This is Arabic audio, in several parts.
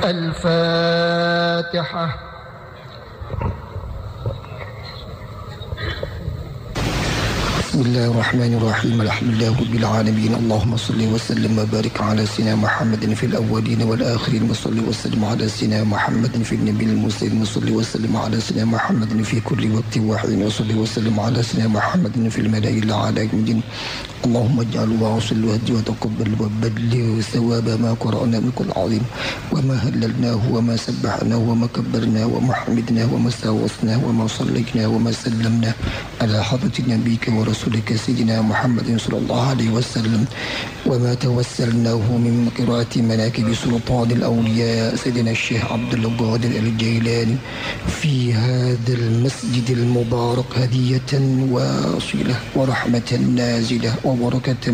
الفاتحة. بسم الله الرحمن الرحيم. الحمد لله رب العالمين. اللهم صل وسلم وبارك على سيدنا محمد في الأولين والآخرين، وصل وسلم على سيدنا محمد في النبي المرسلين، وصل وسلم على سيدنا محمد في كل وقت وحين، وصل وسلم على سيدنا محمد في الملأ الأعلى. اللهم اجعل وصل وهدي وتقبل وبلغ ثواب ما قرأنا من كل عظيم، وما هللناه وما سبحناه وما كبرناه وما حمدناه وما استغفرناه وما صليناه وما سلمناه على حضرة نبيك ورسولك سيدنا محمد صلى الله عليه وسلم، وما توسلناه من قراءة مناكب سلطان الأولياء سيدنا الشيخ عبد القادر الجيلاني في هذا المسجد المبارك هدية واصلة ورحمة نازلة وبركة.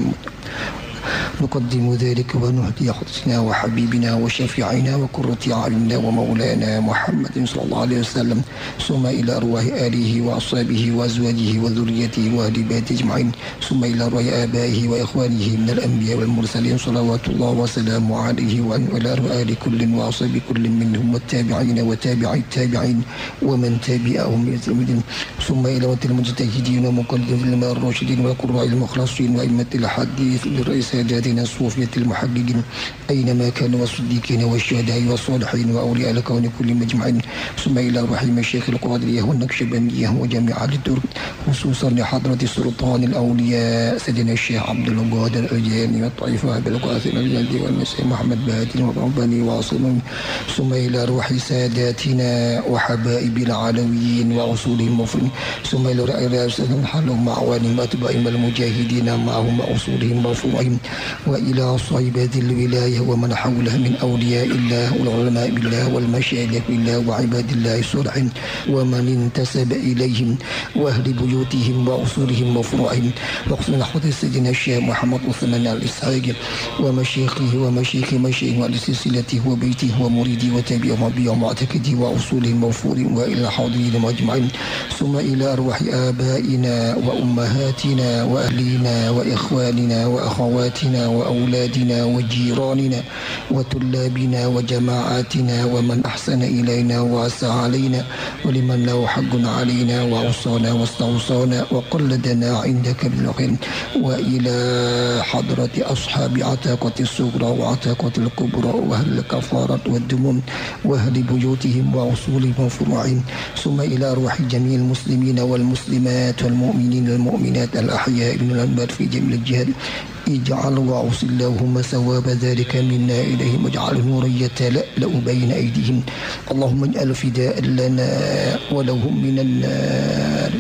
نقدم ذلك ونهدي حضرتنا وحبيبنا وشفيعنا وقرة أعيننا ومولانا محمد صلى الله عليه وسلم، ثم إلى أرواح آله وأصحابه وأزواجه وذريته وأهل بيته أجمعين، ثم إلى أرواح آبائه وإخوانه من الأنبياء والمرسلين صلوات الله وسلامه عليه، وإلى أرواح آل كل وأصحاب كل منهم والتابعين وتابعي التابعين ومن تبعهم بإحسان، ثم إلى المجتهدين ومقلدين الراشدين والقراء المخلصين وأئمة الحديث بالرئيس ساداتنا الصوفية المحققين أينما كانوا، والصديقين والشهداء والصالحين وأولياء الكون كل مجمعين، ثم إلى روح المشايخ القادرية والنقشبندية وجميع الدور، خصوصا لحضرة سلطان الأولياء سيدنا الشيخ عبد القادر الجيلاني والطائفة أبي القاسم الجلدي والمسيح محمد بادي ورباني وعاصمين، ثم إلى روح ساداتنا وحبائب العلويين وأصولهم وفرهم، ثم إلى رأس حلهم مع أعوانهم وأتباعهم المجاهدين معهم وأصولهم وفروعهم، وإلى صاحب ذي الولاية ومن حوله من أولياء الله والعلماء بالله والمشايخ بالله وعباد الله الصالحين ومن انتسب إليهم وأهل بيوتهم وأصولهم وفروعهم، وخصوصا حضرة سيدنا الشيخ محمد عثمان الإسحاق ومشايخه ومشايخ مشايخه ولسلسلته وبيته ومريده وتابعه وبيعه ومعتقده وأصولهم وفروعهم، وإلى حاضرين أجمعين، ثم إلى أرواح آبائنا وأمهاتنا وأهلنا وإخواننا وأخواتنا وأولادنا وجيراننا وطلابنا وجماعاتنا ومن أحسن إلينا وأساء علينا، ولمن له حق علينا وأوصانا واستوصانا وقلدنا عندك بالخير، وإلى حضرة أصحاب عتاقة الصغرى وعتاقة الكبرى وأهل الكفارة والدموم وأهل بيوتهم وأصولهم وفروعهم، ثم إلى أرواح جميع المسلمين والمسلمات والمؤمنين والمؤمنات الأحياء من الأموات في جميع الجهات. اجعل وأوصل اللهم ثواب ذلك منا إليهم، واجعل نورا يتلألأ بين أيديهم، اللهم اجعل فداء لنا ولهم من النار،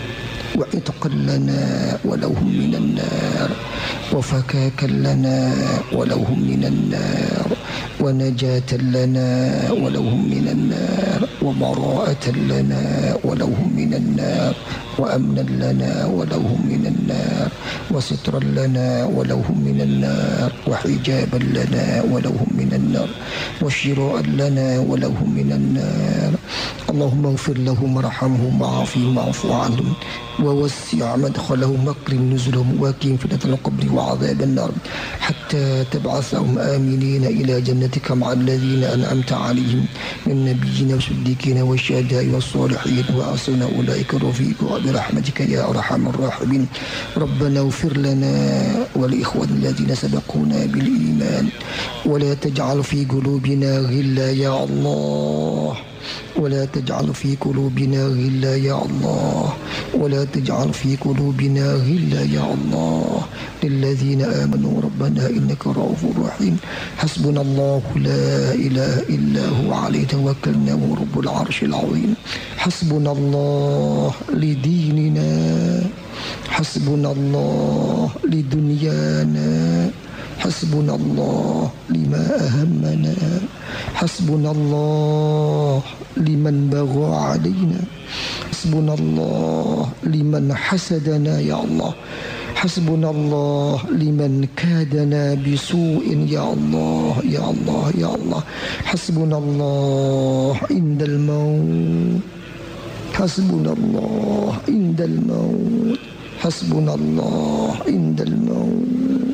وعتقا لنا ولهم من النار، وفكاكا لنا ولهم من النار، ونجاة لنا ولهم من النار، وبراءة لنا ولهم من النار، وأمنا لنا ولهم من النار، وسترا لنا ولهم من النار، وحجابا لنا ولهم من النار، وشراء لنا ولهم من النار. اللهم اغفر لهم وارحمهم وعافهم واعف عنهم ووسع مدخلهم واكرم نزلهم وقهم فتنة القبر وعذاب النار، حتى تبعثهم آمنين إلى جنتك مع الذين أنعمت عليهم من النبيين والصديقين والشهداء والصالحين، وحسن أولئك رفيقا برحمتك يا أرحم الراحمين. ربنا اغفر لنا ولإخواننا الذين سبقونا بالإيمان، ولا تجعل في قلوبنا غلا يا الله، ولا تجعل في قلوبنا غلا يا الله، ولا تجعل في قلوبنا غلا يا الله للذين آمنوا ربنا إنك رؤوف رحيم. حسبنا الله لا إله إلا هو عليه توكلنا وهو رب العرش العظيم. حسبنا الله لديننا، حسبنا الله لدنيانا، حسبنا الله لما أهمنا، حسبنا الله لمن بغى علينا، حسبنا الله لمن حسدنا يا الله، حسبنا الله لمن كادنا بسوء يا الله يا الله يا الله، حسبنا الله عند الموت، حسبنا الله عند الموت، حسبنا الله عند الموت.